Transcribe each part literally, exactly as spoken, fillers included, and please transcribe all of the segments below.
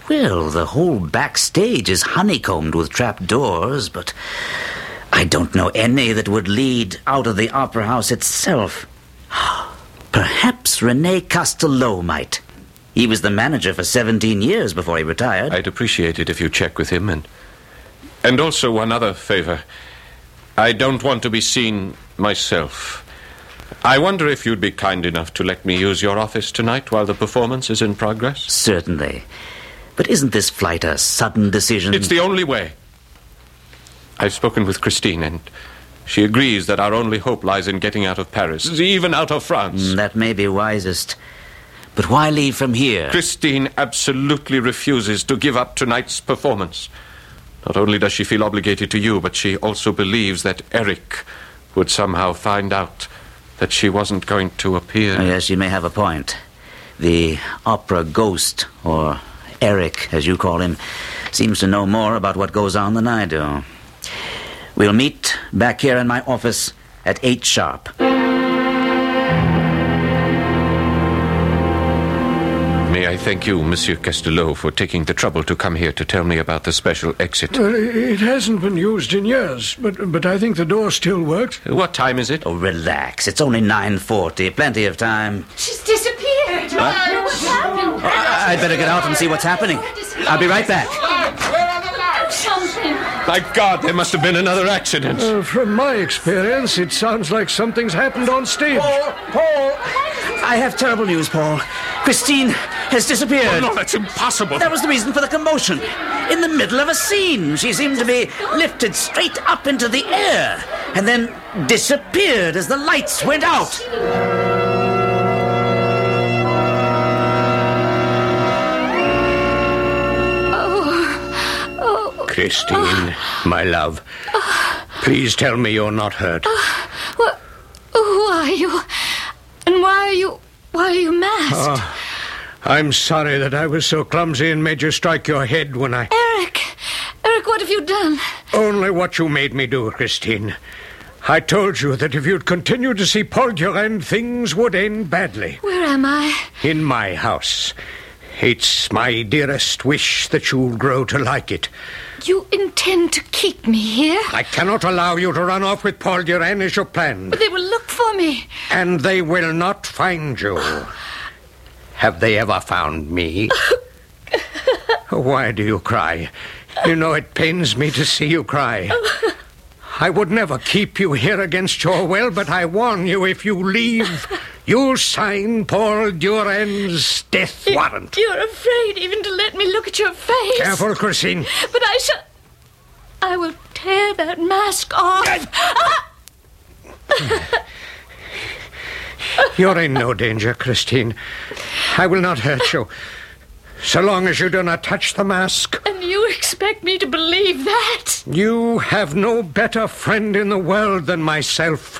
Well, the whole backstage is honeycombed with trapdoors, but I don't know any that would lead out of the opera house itself. Perhaps Rene Castello might. He was the manager for seventeen years before he retired. I'd appreciate it if you check with him, and and also one other favor. I don't want to be seen myself. I wonder if you'd be kind enough to let me use your office tonight while the performance is in progress? Certainly. But isn't this flight a sudden decision? It's the only way. I've spoken with Christine, and she agrees that our only hope lies in getting out of Paris, even out of France. Mm, that may be wisest. But why leave from here? Christine absolutely refuses to give up tonight's performance. Not only does she feel obligated to you, but she also believes that Eric would somehow find out that she wasn't going to appear. Oh, yes, you may have a point. The opera ghost, or Eric, as you call him, seems to know more about what goes on than I do. We'll meet back here in my office at eight sharp. May I thank you, Monsieur Castello, for taking the trouble to come here to tell me about the special exit. Uh, it hasn't been used in years, but but I think the door still works. What time is it? Oh, relax. It's only nine forty. Plenty of time. She's disappeared. What? Oh, what happened? I- I'd better get out and see what's happening. I'll be right back. Something. My God, there must have been another accident. Uh, from my experience, it sounds like something's happened on stage. Paul! Paul! I have terrible news, Paul. Christine has disappeared. Oh, no, that's impossible. That was the reason for the commotion. In the middle of a scene, she seemed to be lifted straight up into the air and then disappeared as the lights went out. Christine, my love, please tell me you're not hurt. Uh, wh- who are you? And why are you... why are you masked? Oh, I'm sorry that I was so clumsy and made you strike your head when I... Eric! Eric, what have you done? Only what you made me do, Christine. I told you that if you'd continue to see Paul Durand, things would end badly. Where am I? In my house. It's my dearest wish that you'll grow to like it. You intend to keep me here? I cannot allow you to run off with Paul Durand as you planned. But they will look for me. And they will not find you. Have they ever found me? Why do you cry? You know it pains me to see you cry. I would never keep you here against your will, but I warn you, if you leave, you'll sign Paul Durand's death warrant. You're afraid even to let me look at your face. Careful, Christine. But I shall... I will tear that mask off. Ah! You're in no danger, Christine. I will not hurt you, so long as you do not touch the mask. And you expect me to believe that? You have no better friend in the world than myself.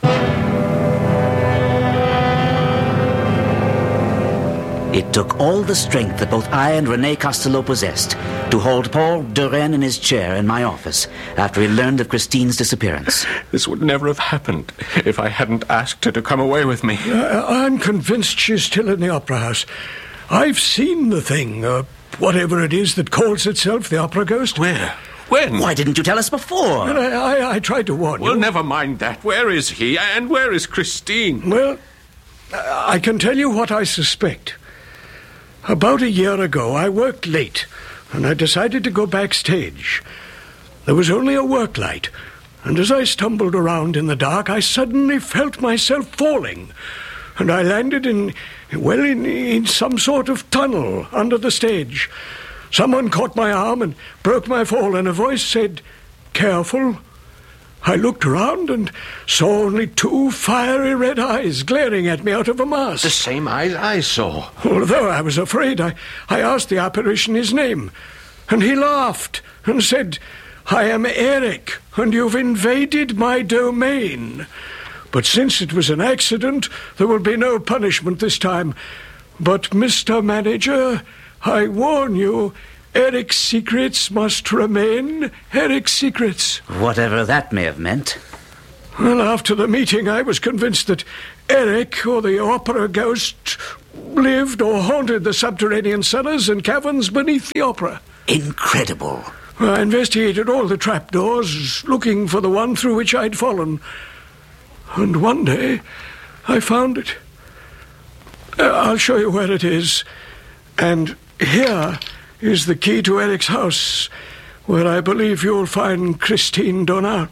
It took all the strength that both I and Rene Castello possessed to hold Paul Durand in his chair in my office after he learned of Christine's disappearance. This would never have happened if I hadn't asked her to come away with me. Uh, I'm convinced she's still in the opera house. I've seen the thing, uh, whatever it is that calls itself the opera ghost. Where? When? Why didn't you tell us before? And I, I, I tried to warn Well, you. never mind that. Where is he? And where is Christine? Well, I can tell you what I suspect. About a year ago, I worked late, and I decided to go backstage. There was only a work light, and as I stumbled around in the dark, I suddenly felt myself falling, and I landed in, well, in, in some sort of tunnel under the stage. Someone caught my arm and broke my fall, and a voice said, "Careful." I looked around and saw only two fiery red eyes glaring at me out of a mask. The same eyes I saw. Although I was afraid, I, I asked the apparition his name, and he laughed and said, "I am Eric, and you've invaded my domain. But since it was an accident, there will be no punishment this time. But, Mister Manager, I warn you, Eric's secrets must remain Eric's secrets." Whatever that may have meant. Well, after the meeting, I was convinced that Eric, or the opera ghost, lived or haunted the subterranean cellars and caverns beneath the opera. Incredible. I investigated all the trapdoors, looking for the one through which I'd fallen. And one day, I found it. Uh, I'll show you where it is. And here is the key to Eric's house, where I believe you'll find Christine Donat.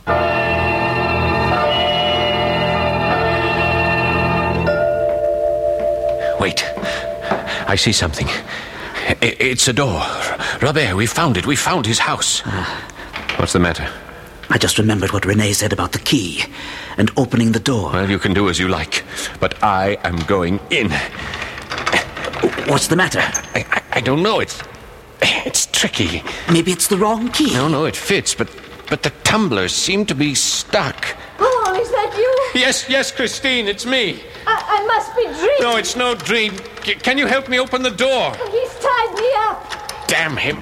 Wait. I see something. It's a door. Robert, we found it. We found his house. What's the matter? I just remembered what Renee said about the key and opening the door. Well, you can do as you like, but I am going in. What's the matter? I, I, I don't know. It's it's tricky. Maybe it's the wrong key. No, no, it fits, but but the tumblers seem to be stuck. Paul, is that you? Yes, yes, Christine, it's me. I, I must be dreaming. No, it's no dream. C- can you help me open the door? He's tied me up. Damn him.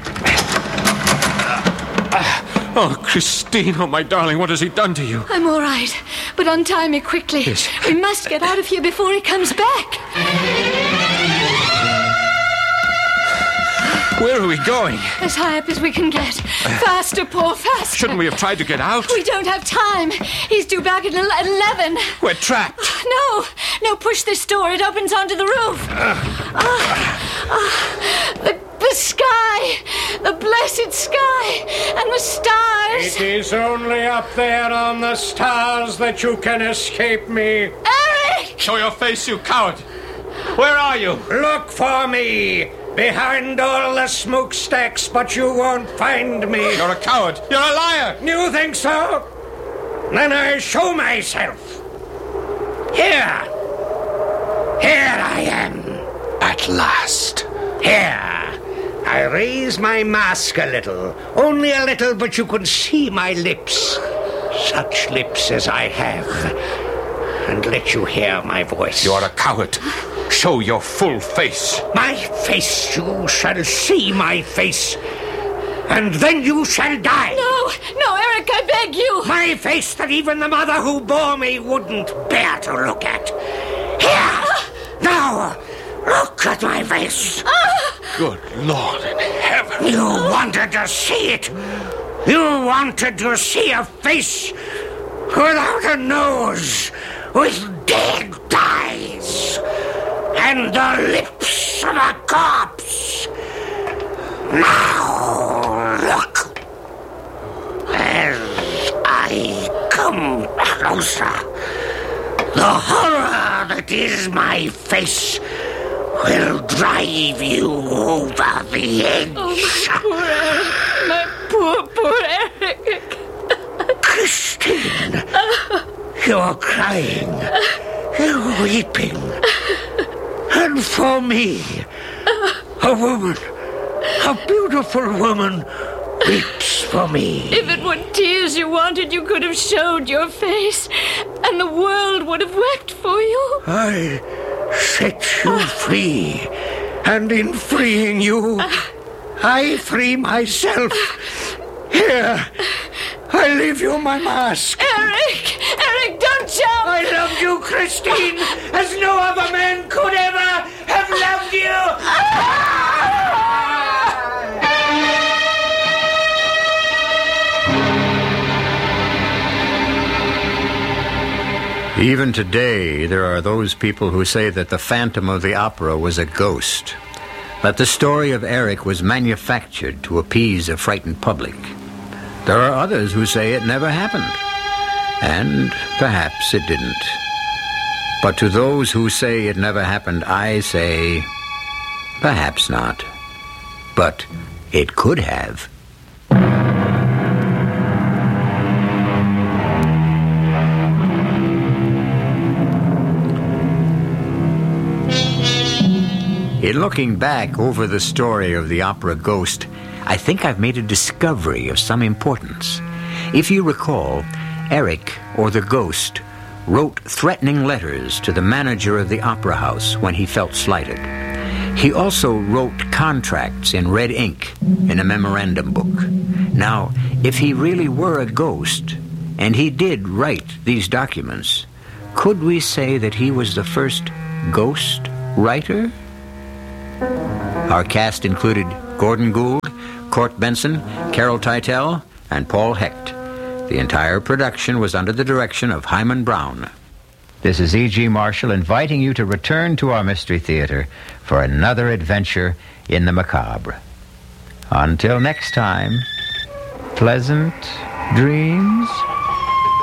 Oh, Christine, oh, my darling, what has he done to you? I'm all right, but untie me quickly. Yes. We must get out of here before he comes back. Where are we going? As high up as we can get. Faster, Paul, faster. Shouldn't we have tried to get out? We don't have time. He's due back at ele- eleven. We're trapped. No, no, push this door. It opens onto the roof. Uh, uh, the, the sky, the blessed sky, and the stars. It is only up there on the stars that you can escape me. Eric! Show your face, you coward. Where are you? Look for me behind all the smokestacks, but you won't find me. You're a coward. You're a liar. You think so? Then I show myself. Here. Here I am. At last. Here. I raise my mask a little. Only a little, but you can see my lips. Such lips as I have. And let you hear my voice. You are a coward. Show your full face. My face, you shall see my face. And then you shall die. No, no, Eric, I beg you. My face that even the mother who bore me wouldn't bear to look at. Here! Now, look at my face. Good Lord in heaven. You wanted to see it. You wanted to see a face without a nose, with dead eyes, and the lips of a corpse. Now, look. As I come closer, the horror that is my face will drive you over the edge. Oh, my poor Eric. My poor, poor Eric. Christine, you're crying. You're weeping. And for me, a woman, a beautiful woman, weeps for me. If it were tears you wanted, you could have showed your face, and the world would have wept for you. I set you free, and in freeing you, I free myself. Here, I leave you my mask. Eric! Eric, don't jump! I loved you, Christine, as no other man could ever have loved you. Even today, there are those people who say that the Phantom of the Opera was a ghost, that the story of Eric was manufactured to appease a frightened public. There are others who say it never happened, and perhaps it didn't. But to those who say it never happened, I say, perhaps not. But it could have. In looking back over the story of the opera Ghost, I think I've made a discovery of some importance. If you recall, Eric, or the Ghost, wrote threatening letters to the manager of the opera house when he felt slighted. He also wrote contracts in red ink in a memorandum book. Now, if he really were a ghost, and he did write these documents, could we say that he was the first ghost writer? Our cast included Gordon Gould, Court Benson, Carol Teitel, and Paul Hecht. The entire production was under the direction of Hyman Brown. This is E G. Marshall inviting you to return to our Mystery Theater for another adventure in the macabre. Until next time, pleasant dreams.